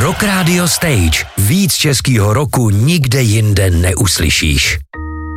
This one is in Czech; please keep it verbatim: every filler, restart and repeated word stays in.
Rock Radio Stage. Víc českýho roku nikde jinde neuslyšíš.